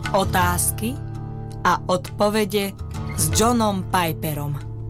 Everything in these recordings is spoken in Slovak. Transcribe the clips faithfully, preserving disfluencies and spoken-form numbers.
Otázky a odpovede s Johnom Piperom.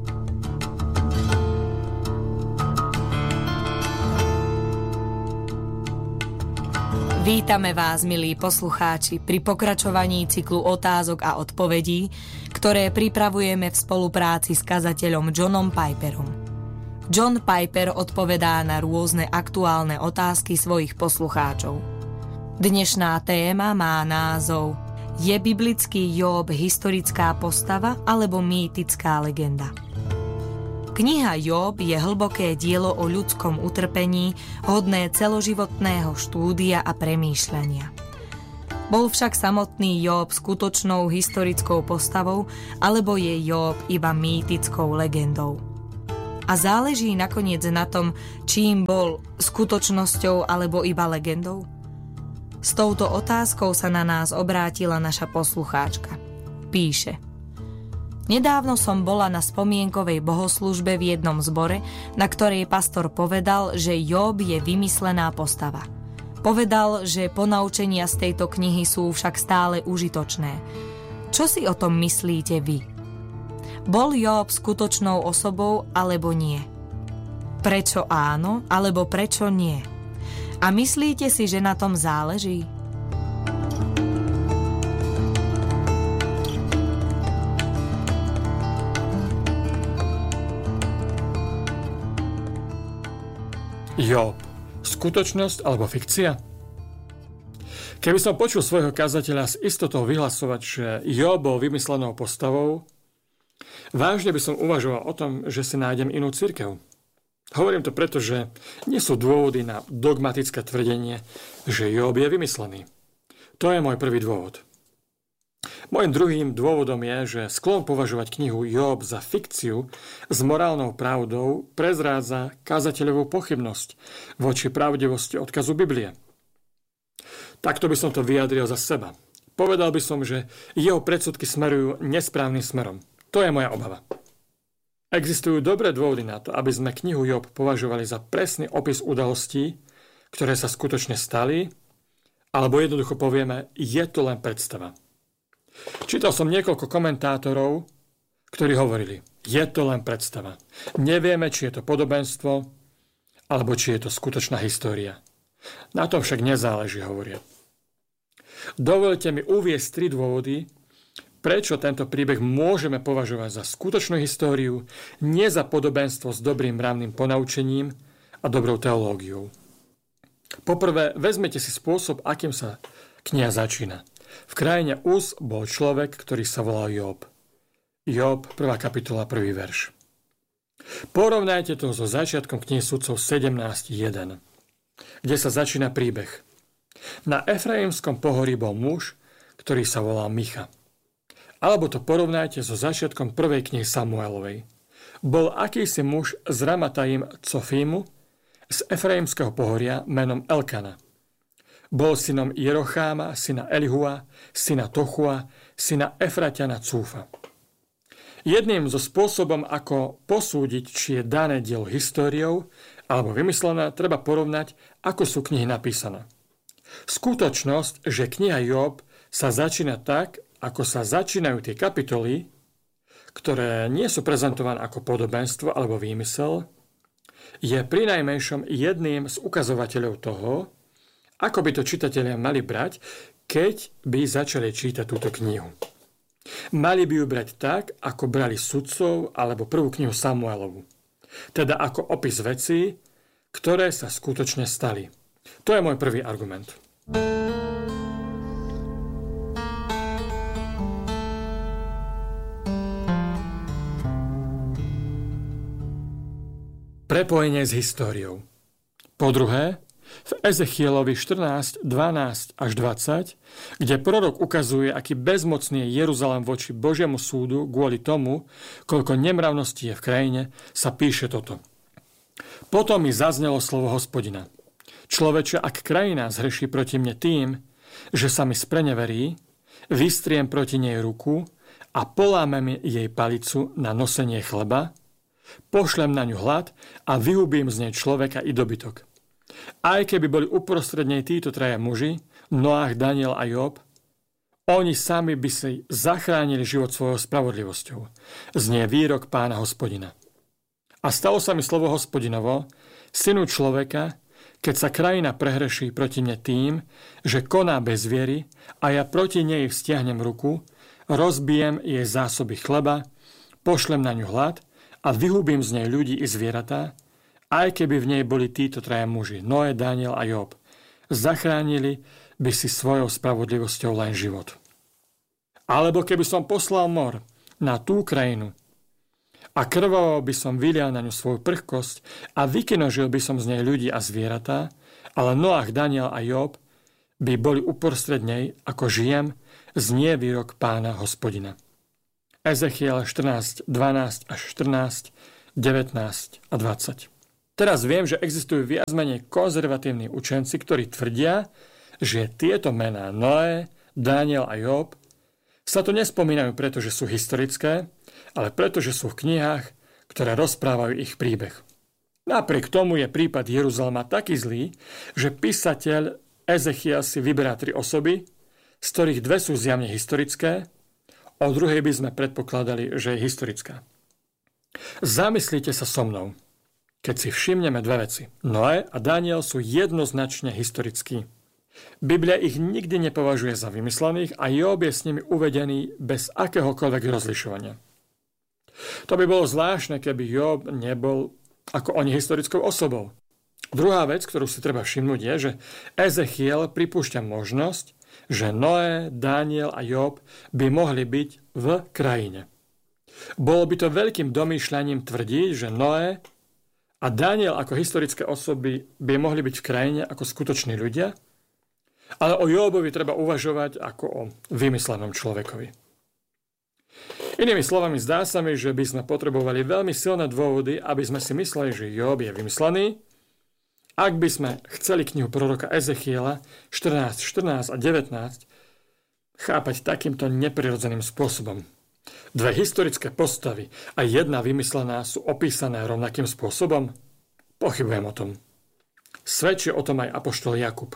Vítame vás, milí poslucháči, pri pokračovaní cyklu otázok a odpovedí, ktoré pripravujeme v spolupráci s kazateľom Johnom Piperom. John Piper odpovedá na rôzne aktuálne otázky svojich poslucháčov. Dnešná téma má názov Je biblický Jób historická postava alebo mýtická legenda? Kniha Jób je hlboké dielo o ľudskom utrpení, hodné celoživotného štúdia a premýšľania. Bol však samotný Jób skutočnou historickou postavou, alebo je Jób iba mýtickou legendou? A záleží nakoniec na tom, čím bol skutočnosťou alebo iba legendou? S touto otázkou sa na nás obrátila naša poslucháčka. Píše: Nedávno som bola na spomienkovej bohoslužbe v jednom zbore, na ktorej pastor povedal, že Jób je vymyslená postava. Povedal, že ponaučenia z tejto knihy sú však stále užitočné. Čo si o tom myslíte vy? Bol Jób skutočnou osobou alebo nie? Prečo áno alebo prečo nie? A myslíte si, že na tom záleží? Jób. Skutočnosť alebo fikcia? Keby som počul svojho kazateľa s istotou vyhlasovať, že Jób bol vymyslenou postavou, vážne by som uvažoval o tom, že si nájdem inú cirkev. Hovorím to preto, že nie sú dôvody na dogmatické tvrdenie, že Jób je vymyslený. To je môj prvý dôvod. Mojím druhým dôvodom je, že sklon považovať knihu Jób za fikciu s morálnou pravdou prezrádza kazateľovú pochybnosť voči pravdivosti odkazu Biblie. Takto by som to vyjadril za seba. Povedal by som, že jeho predsudky smerujú nesprávnym smerom. To je moja obava. Existujú dobré dôvody na to, aby sme knihu Jób považovali za presný opis udalostí, ktoré sa skutočne stali, alebo jednoducho povieme, je to len predstava. Čítal som niekoľko komentátorov, ktorí hovorili, je to len predstava. Nevieme, či je to podobenstvo, alebo či je to skutočná história. Na tom však nezáleží, hovoria. Dovolte mi uviesť tri dôvody, prečo tento príbeh môžeme považovať za skutočnú históriu, nie za podobenstvo s dobrým mravným ponaučením a dobrou teológiou. Poprvé, vezmite si spôsob, akým sa kniha začína. V krajine Uz bol človek, ktorý sa volal Jób. Jób, prvá kapitola, prvý verš. Porovnajte to so začiatkom knihy Sudcov sedemnásť jeden, kde sa začína príbeh. Na Efraimskom pohorí bol muž, ktorý sa volal Micha. Alebo to porovnajte so začiatkom prvej knihy Samuelovej. Bol akýsi muž z Ramataim Cofímu z Efraimského pohoria menom Elkana. Bol synom Jerocháma, syna Elihua, syna Tochua, syna Efratiana Cúfa. Jedným zo spôsobom, ako posúdiť, či je dané dielo históriou alebo vymyslené, treba porovnať, ako sú knihy napísané. Skutočnosť, že kniha Jób sa začína tak, ako sa začínajú tie kapitoly, ktoré nie sú prezentované ako podobenstvo alebo výmysel, je prinajmenšom jedným z ukazovateľov toho, ako by to čitatelia mali brať, keď by začali čítať túto knihu. Mali by ju brať tak, ako brali sudcov alebo prvú knihu Samuelovu. Teda ako opis vecí, ktoré sa skutočne stali. To je môj prvý argument. Prepojenie s históriou. Po druhé, v Ezechielovi štrnásť, dvanásť až dvadsať, kde prorok ukazuje, aký bezmocný je Jeruzalém voči Božiemu súdu kvôli tomu, koľko nemravností je v krajine, sa píše toto. Potom mi zaznelo slovo Hospodina. Človeče, ak krajina zhreší proti mne tým, že sa mi spreneverí, vystriem proti nej ruku a polámem jej palicu na nosenie chleba, pošlem na ňu hlad a vyhubím z nej človeka i dobytok. Aj keby boli uprostred nej títo traja muži, Noach, Daniel a Job, Oni sami by si zachránili život svojou spravodlivosťou. Znie výrok Pána Hospodina. A stalo sa mi slovo Hospodinovo, synu človeka, keď sa krajina prehreší proti mne tým, že koná bez viery a ja proti nej vztiahnem ruku, rozbijem jej zásoby chleba, pošlem na ňu hlad a vyhubím z nej ľudí i zvieratá, aj keby v nej boli títo traja muži, Noé, Daniel a Job. Zachránili by si svojou spravodlivosťou len život. Alebo keby som poslal mor na tú krajinu a krvavo by som vylial na ňu svoju prchkosť a vykinožil by som z nej ľudí a zvieratá, ale Noach, Daniel a Job by boli uprostred nej, ako žijem, znie výrok Pána Hospodina. Ezechiel štrnásť, dvanásť až štrnásť, devätnásť a dvadsať. Teraz viem, že existujú viac menej konzervatívni učenci, ktorí tvrdia, že tieto mená Noé, Daniel a Job sa tu nespomínajú, pretože sú historické, ale pretože sú v knihách, ktoré rozprávajú ich príbeh. Napriek tomu je prípad Jeruzalema taký zlý, že písateľ Ezechiel si vyberá tri osoby, z ktorých dve sú zjavne historické, o druhej by sme predpokladali, že je historická. Zamyslite sa so mnou, keď si všimneme dve veci. Noé a Daniel sú jednoznačne historickí. Biblia ich nikdy nepovažuje za vymyslených a Job je s nimi uvedený bez akéhokoľvek rozlišovania. To by bolo zvláštne, keby Job nebol ako oni historickou osobou. Druhá vec, ktorú si treba všimnúť, je, že Ezechiel pripúšťa možnosť, že Noé, Daniel a Job by mohli byť v krajine. Bolo by to veľkým domýšľaním tvrdiť, že Noé a Daniel ako historické osoby by mohli byť v krajine ako skutoční ľudia, ale o Jobovi treba uvažovať ako o vymyslenom človekovi. Inými slovami, zdá sa mi, že by sme potrebovali veľmi silné dôvody, aby sme si mysleli, že Job je vymyslený, ak by sme chceli knihu proroka Ezechiela štrnásť, štrnásť a devätnásť chápať takýmto neprirodzeným spôsobom. Dve historické postavy a jedna vymyslená sú opísané rovnakým spôsobom? Pochybujem o tom. Svedčí o tom aj apoštol Jakub.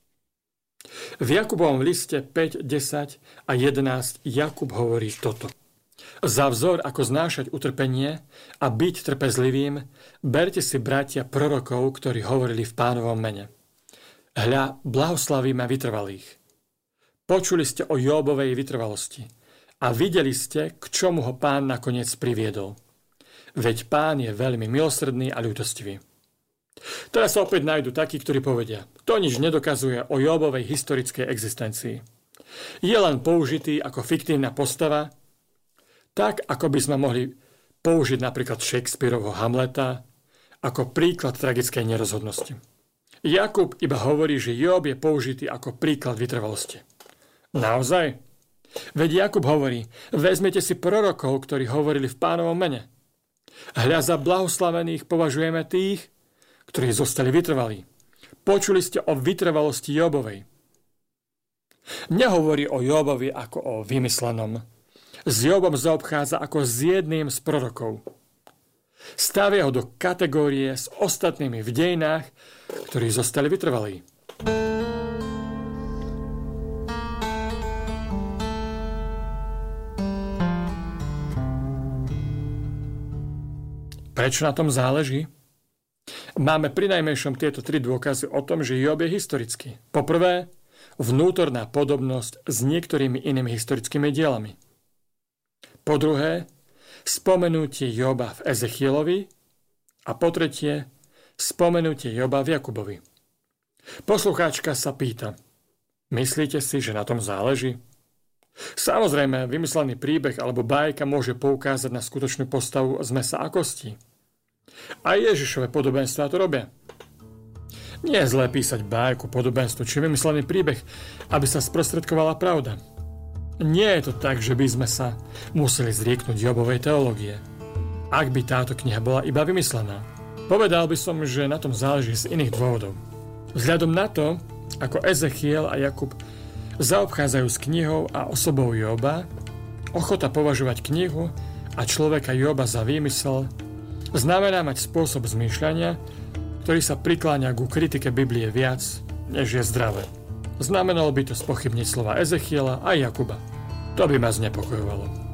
V Jakubovom liste päť, desať a jedenásť Jakub hovorí toto. Za vzor, ako znášať utrpenie a byť trpezlivým, berte si bratia prorokov, ktorí hovorili v Pánovom mene. Hľa, blahoslavíme vytrvalých. Počuli ste o Jobovej vytrvalosti a videli ste, k čomu ho Pán nakoniec priviedol. Veď Pán je veľmi milosrdný a ľútostivý. Teraz sa opäť nájdu takí, ktorí povedia, to nič nedokazuje o Jobovej historickej existencii. Je len použitý ako fiktívna postava, tak ako by sme mohli použiť napríklad Shakespearovho Hamleta ako príklad tragickej nerozhodnosti. Jakub iba hovorí, že Job je použitý ako príklad vytrvalosti. Naozaj? Veď Jakub hovorí, vezmite si prorokov, ktorí hovorili v Pánovom mene. Hľa za blahoslavených považujeme tých, ktorí zostali vytrvalí. Počuli ste o vytrvalosti Jobovej. Nehovorí o Jobovi ako o vymyslenom. S Jobom zaobchádza ako s jedným z prorokov. Stavia ho do kategórie s ostatnými v dejinách, ktorí zostali vytrvalí. Prečo na tom záleží? Máme prinajmenšom tieto tri dôkazy o tom, že Job je historický. Poprvé, vnútorná podobnosť s niektorými inými historickými dielami. Po druhé, spomenutie Joba v Ezechielovi. A po tretie, spomenutie Joba v Jakubovi. Poslucháčka sa pýta, myslíte si, že na tom záleží? Samozrejme, vymyslený príbeh alebo bajka môže poukázať na skutočnú postavu z mesa a kostí. A Ježišové podobenstvá to robia. Nie je zlé písať bajku, podobenstvo či vymyslený príbeh, aby sa sprostredkovala pravda. Nie je to tak, že by sme sa museli zrieknúť Jobovej teológie, ak by táto kniha bola iba vymyslená. Povedal by som, že na tom záleží z iných dôvodov. Vzhľadom na to, ako Ezechiel a Jakub zaobchádzajú s knihou a osobou Joba, ochota považovať knihu a človeka Joba za výmysel znamená mať spôsob zmýšľania, ktorý sa prikláňa ku kritike Biblie viac, než je zdravé. Znamenalo by to spochybniť slova Ezechiela a Jakuba. To by ma znepokojovalo.